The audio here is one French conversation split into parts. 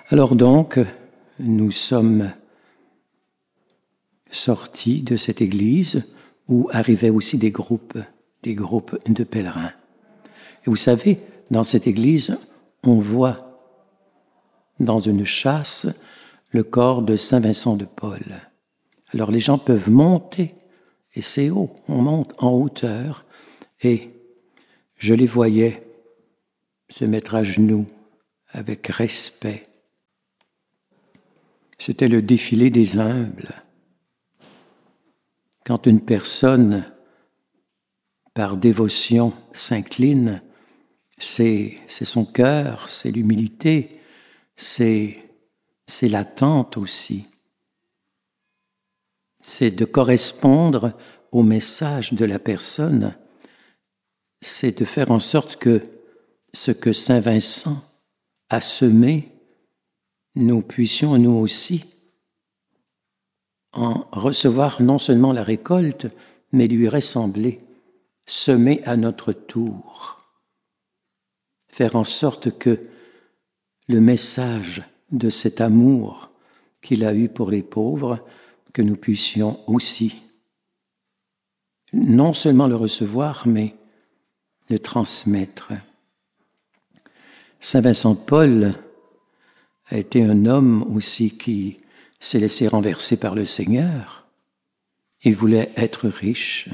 Alors donc, nous sommes sortis de cette église où arrivaient aussi des groupes de pèlerins. Et vous savez, dans cette église, on voit dans une châsse le corps de Saint Vincent de Paul. Alors les gens peuvent monter, et c'est haut, on monte en hauteur, et je les voyais se mettre à genoux avec respect. C'était le défilé des humbles. Quand une personne, par dévotion, s'incline, c'est son cœur, c'est l'humilité, c'est l'attente aussi. C'est de correspondre au message de la personne, c'est de faire en sorte que ce que Saint Vincent a semé, nous puissions nous aussi en recevoir non seulement la récolte, mais lui ressembler, semer à notre tour. Faire en sorte que le message de cet amour qu'il a eu pour les pauvres, que nous puissions aussi non seulement le recevoir, mais le transmettre. Saint Vincent de Paul a été un homme aussi qui s'est laissé renverser par le Seigneur. Il voulait être riche.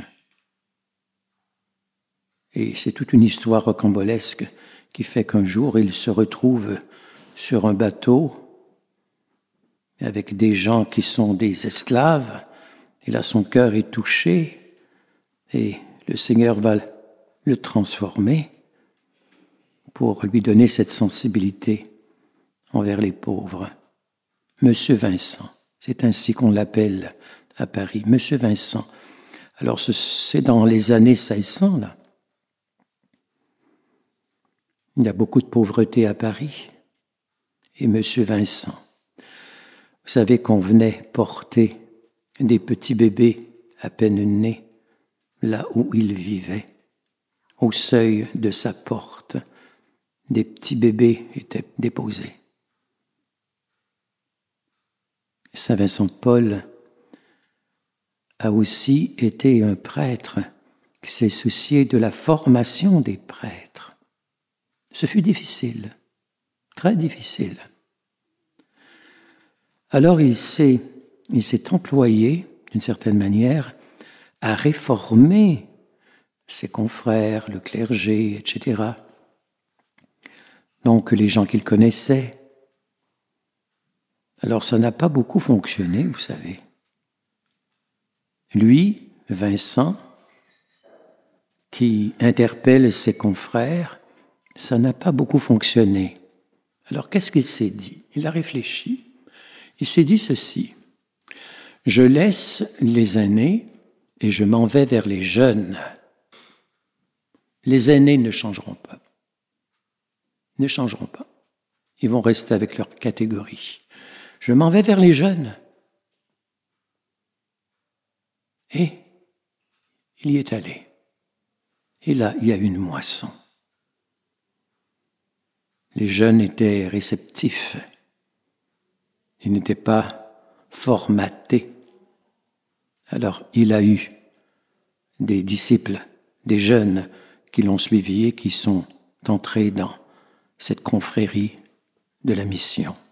Et c'est toute une histoire rocambolesque qui fait qu'un jour, il se retrouve sur un bateau avec des gens qui sont des esclaves. Et là, son cœur est touché et le Seigneur va le transformer pour lui donner cette sensibilité envers les pauvres. Monsieur Vincent, c'est ainsi qu'on l'appelle à Paris, Monsieur Vincent. Alors c'est dans les années 1600, là. Il y a beaucoup de pauvreté à Paris. Et Monsieur Vincent, vous savez qu'on venait porter des petits bébés à peine nés, là où il vivait, au seuil de sa porte. Des petits bébés étaient déposés. Saint Vincent de Paul a aussi été un prêtre qui s'est soucié de la formation des prêtres. Ce fut difficile, très difficile. Alors il s'est employé, d'une certaine manière, à réformer ses confrères, le clergé, etc. Donc les gens qu'il connaissait. Alors ça n'a pas beaucoup fonctionné, vous savez. Lui, Vincent, qui interpelle ses confrères, ça n'a pas beaucoup fonctionné. Alors qu'est-ce qu'il s'est dit? Il a réfléchi. Il s'est dit ceci: je laisse les aînés et je m'en vais vers les jeunes. Les aînés ne changeront pas. Ne changeront pas. Ils vont rester avec leur catégorie. Je m'en vais vers les jeunes. Et il y est allé. Et là, il y a une moisson. Les jeunes étaient réceptifs. Ils n'étaient pas formatés. Alors, il a eu des disciples, des jeunes qui l'ont suivi et qui sont entrés dans cette confrérie de la mission.